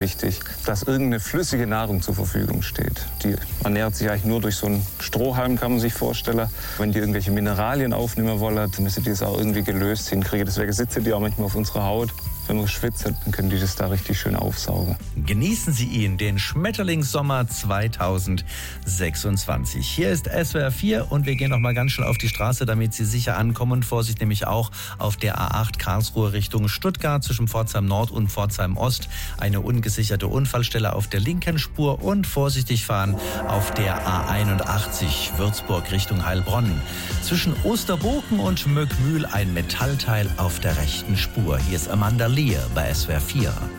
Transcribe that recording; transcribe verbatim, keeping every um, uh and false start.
wichtig, dass irgendeine flüssige Nahrung zur Verfügung steht. Die ernährt sich eigentlich nur durch so einen Strohhalm, kann man sich vorstellen. Wenn die irgendwelche Mineralien aufnehmen wollen, dann müssen die das auch irgendwie gelöst hinkriegen. Deswegen sitzen die auch manchmal auf unserer Haut. Wenn man schwitzt, dann können die das da richtig schön aufsaugen. Genießen Sie ihn, den Schmetterlingssommer zweitausendsechsundzwanzig. Hier ist S W R vier und wir gehen noch mal ganz schnell auf die Straße, damit Sie sicher ankommen. Vorsicht nämlich auch auf der A acht Karlsruhe Richtung Stuttgart zwischen Pforzheim Nord und Pforzheim Ost. Eine ungesicherte Unfallstelle auf der linken Spur und vorsichtig fahren auf der A einundachtzig Würzburg Richtung Heilbronn. Zwischen Osterboken und Möckmühl ein Metallteil auf der rechten Spur. Hier ist Amanda Lear bei S W R vier.